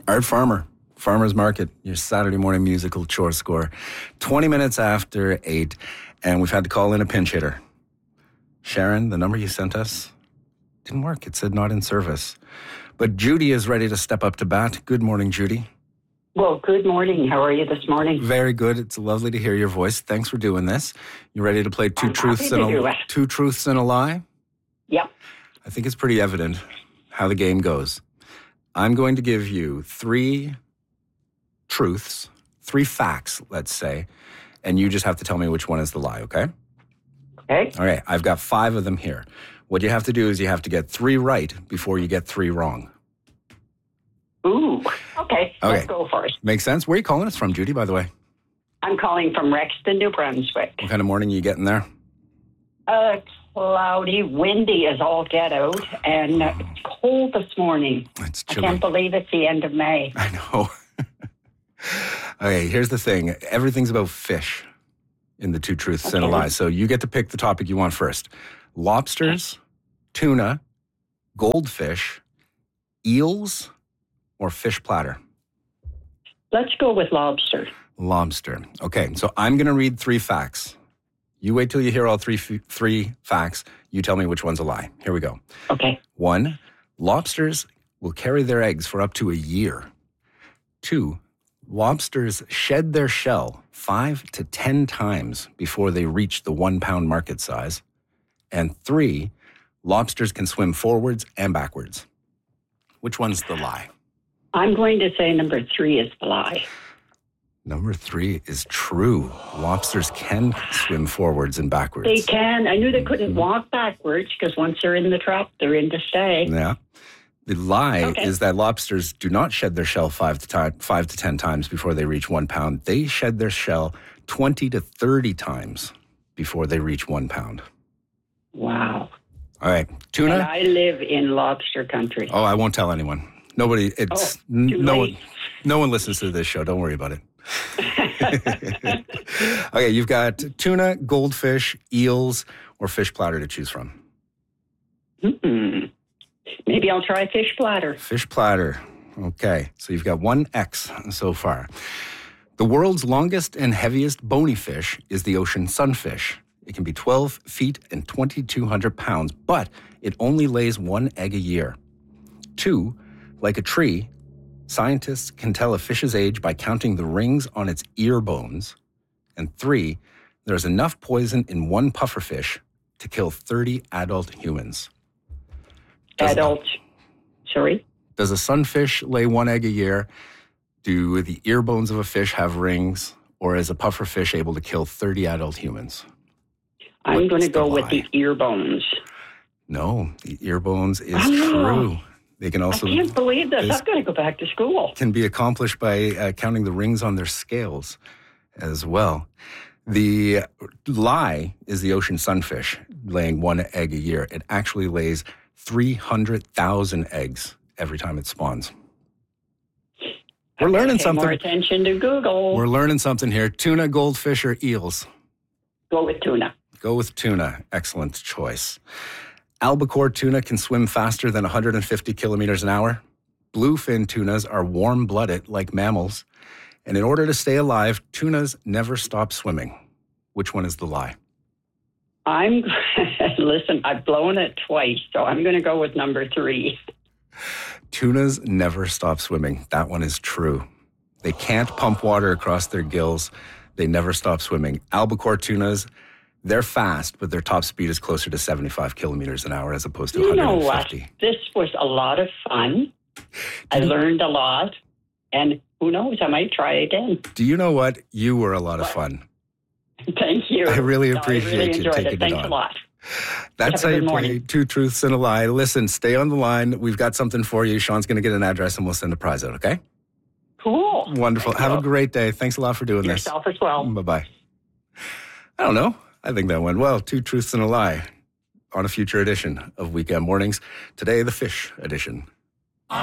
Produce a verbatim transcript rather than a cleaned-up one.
Art Farmer, Farmer's Market, your Saturday morning musical chore score. twenty minutes after eight, and we've had to call in a pinch hitter. Sharon, the number you sent us didn't work. It said not in service. But Judy is ready to step up to bat. Good morning, Judy. Well, good morning. How are you this morning? Very good. It's lovely to hear your voice. Thanks for doing this. You ready to play two I'm truths happy and to do a it. two truths and a lie? Yep. I think it's pretty evident how the game goes. I'm going to give you three truths, three facts, let's say, and you just have to tell me which one is the lie, okay? Okay. All right, I've got five of them here. What you have to do is you have to get three right before you get three wrong. Ooh. Okay. Okay. Let's go for it. Makes sense? Where are you calling us from, Judy, by the way? I'm calling from Rexton, New Brunswick. What kind of morning are you getting there? Uh, cloudy, windy as all get out, and uh, it's cold this morning. It's I chilly. can't believe it's the end of May. I know. Okay, here's the thing. Everything's about fish in the two truths and a Okay. lie. So you get to pick the topic you want first. Lobsters, tuna, goldfish, eels, or fish platter? Let's go with lobster. Lobster. Okay, so I'm going to read three facts. You wait till you hear all three f- three facts. You tell me which one's a lie. Here we go. Okay. One, lobsters will carry their eggs for up to a year. Two, lobsters shed their shell five to ten times before they reach the one pound market size. And three, lobsters can swim forwards and backwards. Which one's the lie? I'm going to say number three is the lie. Number three is true. Lobsters can swim forwards and backwards. They can. I knew they couldn't walk backwards because once they're in the trap, they're in to stay. Yeah. The lie Okay. is that lobsters do not shed their shell five to, ti- five to ten times before they reach one pound. They shed their shell twenty to thirty times before they reach one pound. Wow. All right. And Tuna? I live in lobster country. Oh, I won't tell anyone. Nobody, it's, Oh, n- too no late. one, no one listens to this show. Don't worry about it. Okay, you've got tuna, goldfish, eels, or fish platter to choose from. Mm-mm. Maybe I'll try fish platter. Fish platter. Okay, so you've got one X so far. The world's longest and heaviest bony fish is the ocean sunfish. It can be twelve feet and twenty-two hundred pounds, but it only lays one egg a year. Two, like a tree, scientists can tell a fish's age by counting the rings on its ear bones. And three, there's enough poison in one pufferfish to kill thirty adult humans. Does- Adult. Sorry? Does a sunfish lay one egg a year? Do the ear bones of a fish have rings? Or is a pufferfish able to kill thirty adult humans? I'm What's going to the go with lie? the ear bones. No, the ear bones is Oh. true. They can I also can't believe this. this- I've got to go back to school. can be accomplished by uh, counting the rings on their scales as well. The lie is the ocean sunfish laying one egg a year. It actually lays three hundred thousand eggs every time it spawns. We're learning Pay something. more attention to Google. We're learning something here. Tuna, goldfish, or eels? Go with tuna. Go with tuna. Excellent choice. Albacore tuna can swim faster than one hundred fifty kilometers an hour. Bluefin tunas are warm-blooded like mammals. And in order to stay alive, tunas never stop swimming. Which one is the lie? I'm, listen, I've blown it twice, so I'm going to go with number three. Tunas never stop swimming. That one is true. They can't pump water across their gills. They never stop swimming. Albacore tunas, they're fast, but their top speed is closer to seventy-five kilometers an hour as opposed to You know what? one hundred fifty. This was a lot of fun. I learned a lot. And who knows, I might try again. Do you know what? You were a lot of What? fun. Thank you. I really No, appreciate I really you enjoyed taking it. it Thanks on. a lot. That's Have how a you good play morning. Two Truths and a Lie. Listen, stay on the line. We've got something for you. Sean's going to get an address and we'll send a prize out, okay? Cool. Wonderful. Thank Have you. a great day. Thanks a lot for doing this. Yourself as well. Bye-bye. I don't know. I think that went well. Two Truths and a Lie on a future edition of Weekend Mornings. Today, the fish edition.